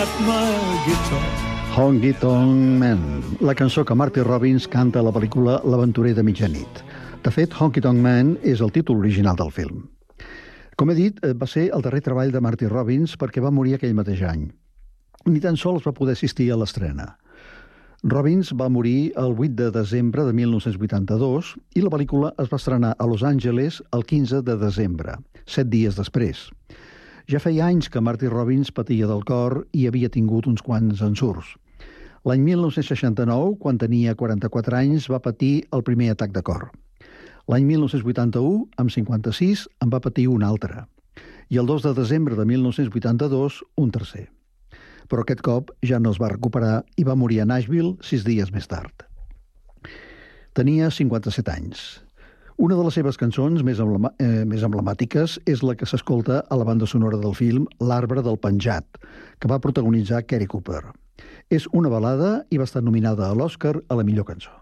Honky Tonk Man, la cançó que Marty Robbins canta a la pel·lícula L'aventurer de mitjanit. De fet, Honky Tonk Man és el títol original del film. Com he dit, va ser el darrer treball de Marty Robbins perquè va morir aquell mateix any. Ni tan sols va poder assistir a l'estrena. Robbins va morir el 8 de desembre de 1982 i la pel·lícula es va estrenar a Los Angeles el 15 de desembre, 7 dies després. Ja feia anys que Marty Robbins patia del cor i havia tingut uns quants ensurts. L'any 1969, quan tenia 44 anys, va patir el primer atac de cor. L'any 1981, amb 56, en va patir un altre. I el 2 de desembre de 1982, un tercer. Però aquest cop ja no es va recuperar i va morir a Nashville 6 dies més tard. Tenia 57 anys. Una de les seves cançons més emblemàtiques és la que s'escolta a la banda sonora del film L'arbre del penjat, que va protagonitzar Cary Cooper. És una balada i va estar nominada a l'Oscar a la millor cançó.